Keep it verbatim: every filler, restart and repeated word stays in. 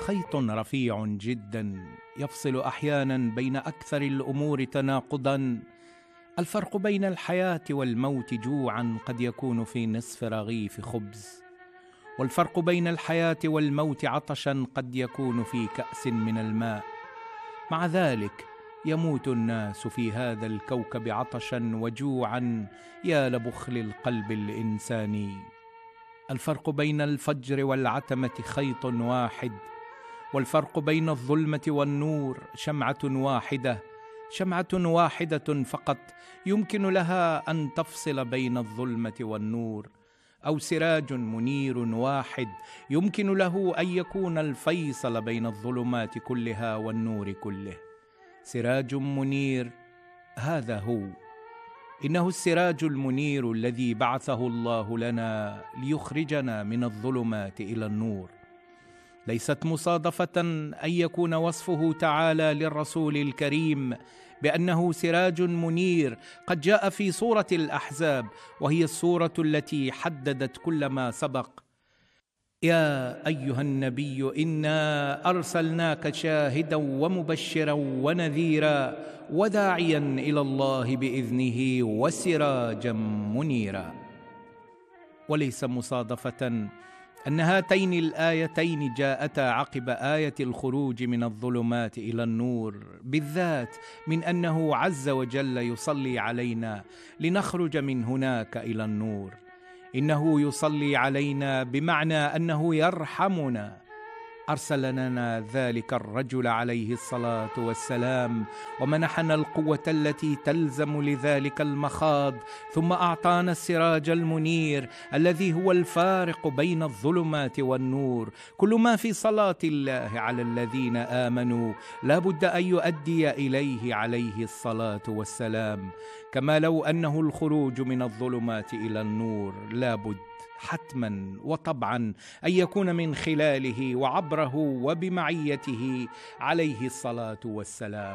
خيط رفيع جدا يفصل أحيانا بين أكثر الأمور تناقضا. الفرق بين الحياة والموت جوعا قد يكون في نصف رغيف خبز، والفرق بين الحياة والموت عطشا قد يكون في كأس من الماء. مع ذلك يموت الناس في هذا الكوكب عطشا وجوعا، يا لبخل القلب الإنساني. الفرق بين الفجر والعتمة خيط واحد، والفرق بين الظلمة والنور شمعة واحدة، شمعة واحدة فقط يمكن لها أن تفصل بين الظلمة والنور، أو سراج منير واحد يمكن له أن يكون الفيصل بين الظلمات كلها والنور كله. سراج منير، هذا هو. إنه السراج المنير الذي بعثه الله لنا ليخرجنا من الظلمات إلى النور. ليست مصادفة أن يكون وصفه تعالى للرسول الكريم بأنه سراج منير قد جاء في سورة الأحزاب، وهي السورة التي حددت كل ما سبق. يا أيها النبي إنا أرسلناك شاهدا ومبشرا ونذيرا وداعيا إلى الله بإذنه وسراجا منيرا. وليس مصادفة أن هاتين الآيتين جاءتا عقب آية الخروج من الظلمات إلى النور، بالذات من أنه عز وجل يصلي علينا لنخرج من هناك إلى النور. إنه يصلي علينا بمعنى أنه يرحمنا. أرسل لنا ذلك الرجل عليه الصلاة والسلام ومنحنا القوة التي تلزم لذلك المخاض، ثم أعطانا السراج المنير الذي هو الفارق بين الظلمات والنور. كل ما في صلاة الله على الذين آمنوا لا بد أن يؤدي إليه عليه الصلاة والسلام، كما لو أنه الخروج من الظلمات إلى النور لا بد حتما وطبعا أن يكون من خلاله وعبره وبمعيته عليه الصلاة والسلام.